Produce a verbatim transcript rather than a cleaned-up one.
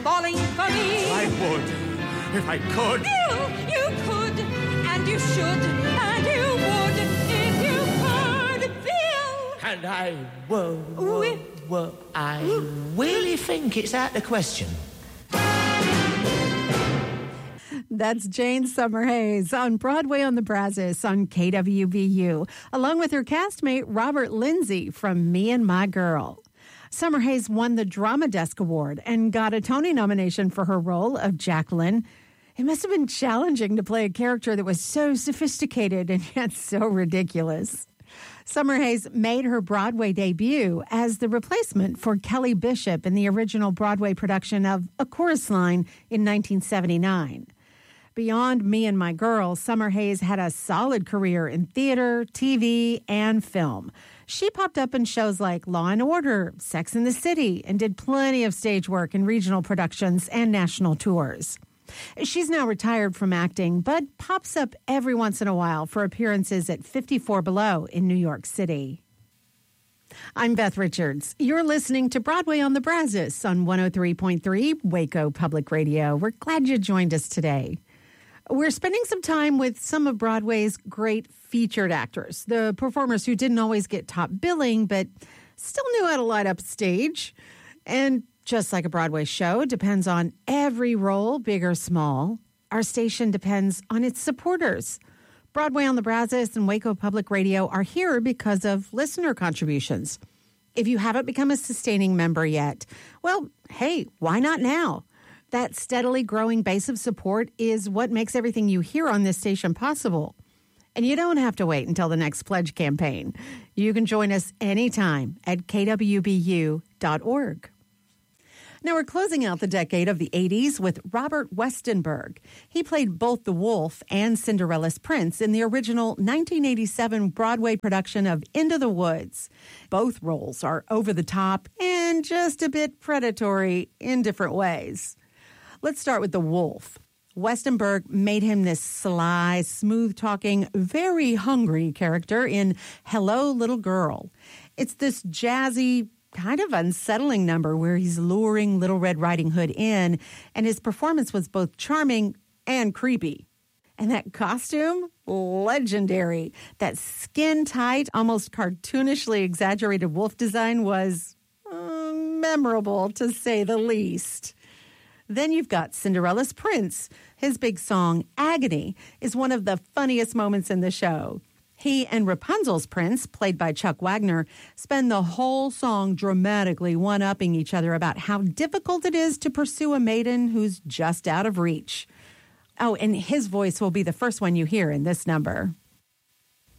falling for me. I would, if I could. You, you could, and you should, and you would, if you could, Bill. And I, whoa, whoa, whoa, I really think it's out of the question. That's Jane Summer-Hayes on Broadway on the Brazos on K W B U, along with her castmate Robert Lindsay from Me and My Girl. Summer-Hayes won the Drama Desk Award and got a Tony nomination for her role of Jacqueline. It must have been challenging to play a character that was so sophisticated and yet so ridiculous. Summer-Hayes made her Broadway debut as the replacement for Kelly Bishop in the original Broadway production of A Chorus Line in nineteen seventy-nine. Beyond Me and My Girl, Summer-Hayes had a solid career in theater, T V, and film. She popped up in shows like Law and Order, Sex and the City, and did plenty of stage work in regional productions and national tours. She's now retired from acting, but pops up every once in a while for appearances at fifty-four Below in New York City. I'm Beth Richards. You're listening to Broadway on the Brazos on one oh three point three Waco Public Radio. We're glad you joined us today. We're spending some time with some of Broadway's great featured actors, the performers who didn't always get top billing, but still knew how to light up a stage. And just like a Broadway show, it depends on every role, big or small. Our station depends on its supporters. Broadway on the Brazos and Waco Public Radio are here because of listener contributions. If you haven't become a sustaining member yet, well, hey, why not now? That steadily growing base of support is what makes everything you hear on this station possible. And you don't have to wait until the next pledge campaign. You can join us anytime at k w b u dot org. Now we're closing out the decade of the eighties with Robert Westenberg. He played both the Wolf and Cinderella's Prince in the original nineteen eighty-seven Broadway production of Into the Woods. Both roles are over the top and just a bit predatory in different ways. Let's start with the Wolf. Westenberg made him this sly, smooth-talking, very hungry character in Hello, Little Girl. It's this jazzy, kind of unsettling number where he's luring Little Red Riding Hood in, and his performance was both charming and creepy. And that costume, legendary. That skin-tight, almost cartoonishly exaggerated wolf design was uh, memorable, to say the least. Then you've got Cinderella's Prince. His big song, Agony, is one of the funniest moments in the show. He and Rapunzel's prince, played by Chuck Wagner, spend the whole song dramatically one-upping each other about how difficult it is to pursue a maiden who's just out of reach. Oh, and his voice will be the first one you hear in this number.